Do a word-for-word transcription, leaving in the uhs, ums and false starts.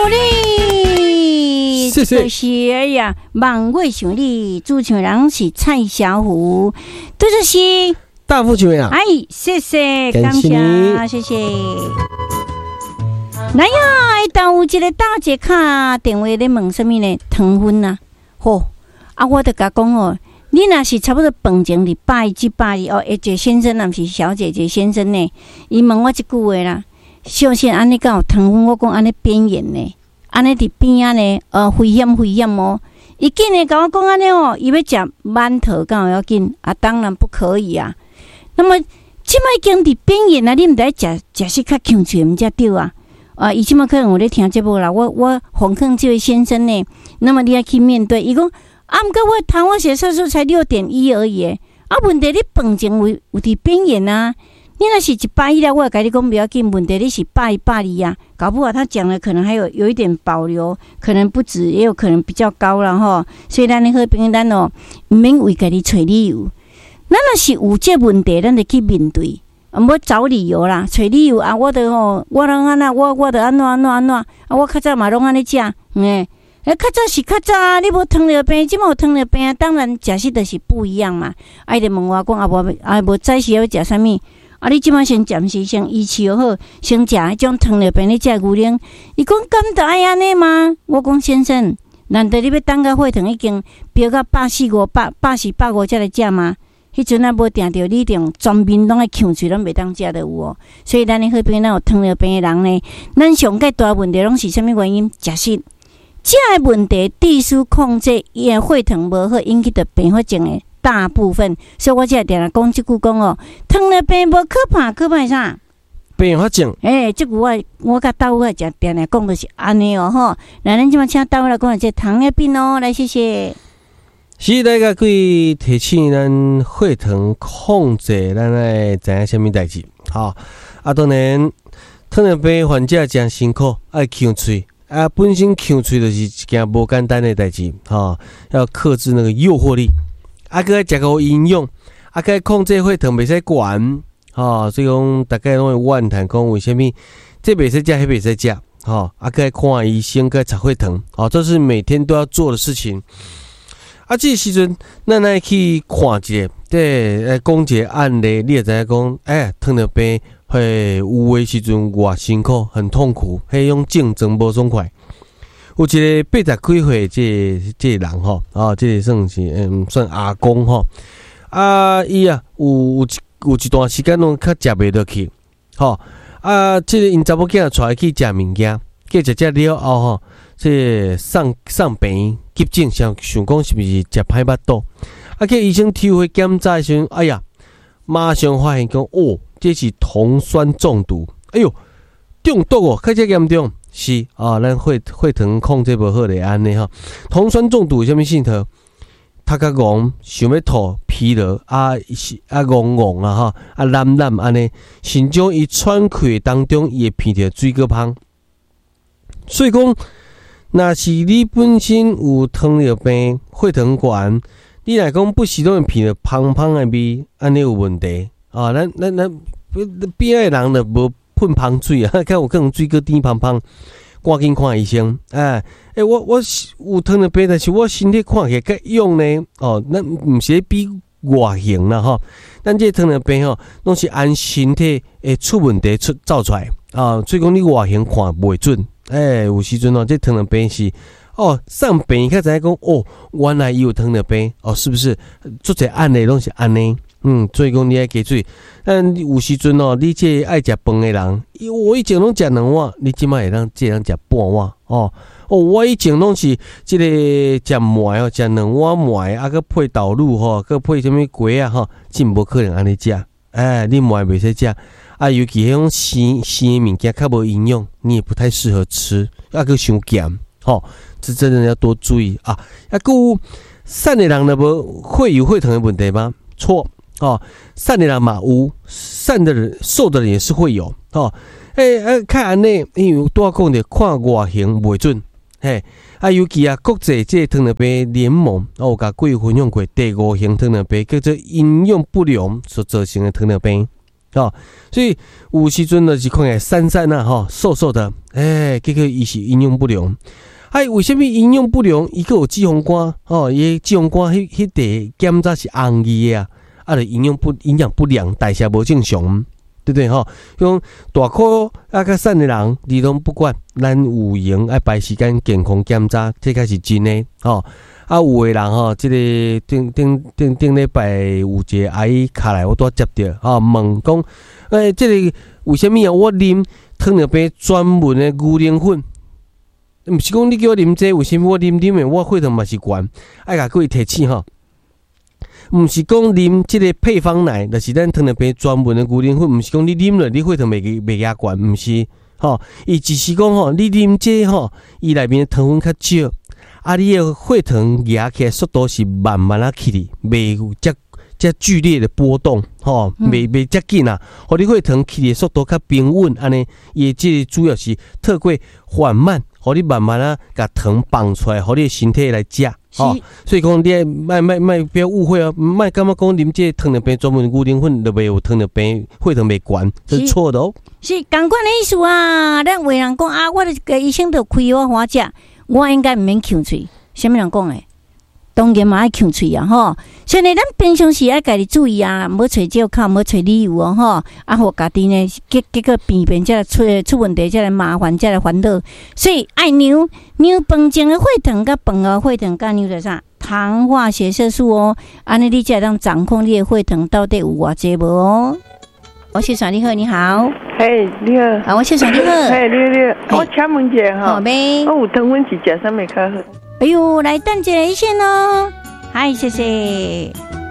你， 谢谢。 是哎呀，望我想你，主唱人是蔡小虎，杜主席。 大富球呀！ 哎，谢谢， 感谢你， 谢谢。来呀，当有一个大姐卡电话咧问什么呢？糖分啊，吼啊，我就甲讲哦，你若是差不多饭前礼拜一、礼拜二哦，一个先生，若是小姐姐先生呢，伊问我一句话啦，小心安尼敢有糖分？我讲安尼边缘呢，安尼伫边啊呢，呃，危险危险哦。伊紧呢甲我讲安尼哦，伊要食馒头，敢有要紧啊？当然不可以啊。那么，即摆已经伫边缘啊，你毋知食食食较强嘴，毋才对啊！啊，伊即摆可能有咧听节目啦。我我洪坑这位先生呢，那么你要去面对。伊讲啊，毋过我糖化血色素才六点一而已。啊，问题你饭前有有伫边缘啊？你若是一百一啦，我甲你讲不要紧。问题你是百一百二啊，搞不好他讲的可能还有有一点保留，可能不止，也有可能比较高啦吼。所以咱咧好朋友，咱哦，毋免为家己找理由。咱若是有这问题，咱就去面对，毋好找理由啦，找理由啊！我著吼，我拢安那，我我著安怎安怎安怎啊！我较早嘛拢安尼食，诶，诶，较早是较早啊！你无糖尿病，即马有糖尿病啊！当然食食著是不一样嘛。啊，伊著问我讲啊，无啊无早时要食啥物？啊，你即马先暂时先医治好，先食迄种糖尿病你食牛奶。伊讲敢著爱安尼吗？我讲先生，难道你要等到血糖已经飙到百四五、百百四百五才来食吗？迄阵啊，无定着你定全面拢爱呛嘴，拢袂当食得有哦。所以咱咧好边咱有糖尿病的人呢，咱上介大问题拢是啥物原因？食食食的问题，低速控制，伊的血糖无好，引起的并发症的大部分。所以我才定定讲即句讲哦，糖尿病无可怕，可怕啥？ 并发症。 诶、欸，即句我我甲大伙才定定讲的是安尼哦吼。来，咱即马请大伙来讲这糖尿病哦，来谢谢。 是大家可以提醒咱血糖控制，咱爱知影啥物代志？好，啊，当然糖尿病患者真辛苦，爱呛嘴啊，本身呛嘴就是一件无简单的代志，哈，要克制那个诱惑力，啊，佮爱食个营养，啊，佮爱控制血糖袂使悬，哈，所以讲大概拢会怨叹讲为虾米这袂使食，迄袂使食，哈，啊，佮爱看医生，佮爱查血糖，好，这是每天都要做的事情。啊，这个时阵，咱来去看一下，对，来讲一个案例，你会知影讲，哎，糖尿病，嘿，有的时阵偌辛苦，很痛苦，迄种竞争无爽快。有一个八十几岁这这个人吼，啊，这个算是嗯算阿公吼，啊，伊啊有有有一段时间拢较食袂落去，吼，啊，这个因查某囝带去食物件，计食食了后吼。这送送病急诊，想想讲是不是食歹腹肚？啊，去医生抽血检查时，哎呀，马上发现讲哦，这是酮酸中毒。哎呦，中毒哦，较加严重是啊，咱血血糖控制无好的安尼哈。酮酸中毒有啥物镜头？头壳戆，想要吐，疲劳啊是啊戆戆啊哈，啊懒懒安尼，心中伊喘气当中伊会闻到水果香，所以讲。若是你本身有糖尿病、血糖悬，你来讲不时拢会闻到芳芳的味，安尼有问题啊！咱咱咱边仔的人就无喷芳水啊，看有可能水果甜芳芳，赶紧看医生。哎哎，我我有糖尿病，但是我身体看起来较勇呢。哦，咱毋是比外形啦吼，咱这糖尿病吼，拢是按身体会出问题出走出来啊，所以讲你外形看袂准。哎，有时阵哦，这糖尿病是哦，上病较知影讲哦，原来伊有糖尿病哦，是不是？做者案例拢是安尼，嗯，所以讲你爱记住，但有时阵哦，你这爱食饭的人，我以前拢食两碗，你即摆会当这样食半碗哦。哦，我以前拢是即个食糜哦，食两碗糜，啊，佮配豆乳吼，佮配什么粿啊吼，真无可能安尼食。哎，你糜袂使食。啊，尤其迄种生生的物件较无营养，你也不太适合吃，啊，佮伤咸，吼，这真的要多注意啊！啊，佮有瘦的人呢，无会有血糖的问题吗？错，哦，瘦的人嘛有，瘦的人、瘦的人也是会有，哦，诶、欸，啊，看安尼，因为拄仔讲着看外形袂准，嘿，啊，尤其啊，国际这糖尿病联盟，哦，甲各位分享过第五型糖尿病叫做营养不良所造成的糖尿病。 哦，所以有时阵就是看起来散散啊，吼，瘦瘦的，哎、欸，结果伊是营养不良。哎，为什么营养不良？伊个有脂肪肝哦，伊脂肪肝迄迄块检查是红字的啊，啊，就营养不营养不良，代谢无正常，对不对吼？像大颗啊较瘦的人，你拢不管，咱有闲爱排时间健康检查，这个是真的吼。啊，有的人吼，即、這个顶顶顶顶礼拜有一个阿姨卡来，我拄接到吼，问讲，诶、欸，即、這個为什么啊？我啉糖尿病专门的牛奶粉。毋是讲你叫我啉这，为什么我啉啉的我血糖嘛是悬？爱甲各位提醒吼，毋是讲啉即个配方奶，就是咱糖尿病专门的牛奶粉，毋是讲你啉了你血糖袂袂遐悬，毋是吼，伊只是讲吼，你啉这吼，伊内面的糖分较少，啊，你的血糖压起来速度是慢慢啊起哩，袂有遮遮剧烈的波动，吼，袂袂遮紧啊，互你血糖起的速度较平稳，安尼，伊即主要是透过缓慢。互你慢慢啊，甲糖放出来，互你的身体来食，哦。所以讲你莫莫莫不要误会哦，莫感觉讲啉这糖尿病专门牛奶粉就袂有糖尿病，血糖袂悬，这是错的哦。 是同款的意思啊！咱有人讲啊，我个医生都开我花食，我应该毋免呛喙。啥物人讲诶？当然嘛爱呛喙啊，吼！所以呢，咱平常时爱家己注意啊，无找借口，无找理由哦，吼！啊，互家己呢，结结果病变，才来出出问题，才来麻烦，才来烦恼。所以爱牛牛饭前的血糖，甲饭后血糖，甲牛着啥？糖化血色素哦，安尼你才能掌控你的血糖到底有偌济无哦。我谢爽你好，你好。 嘿，你好。 啊，我谢爽你好。 嘿，你好，你好。我请问一下哈， 好呗。 我有糖分是食啥物较好？ 哎呦，来等一下一线哦。嗨，谢谢。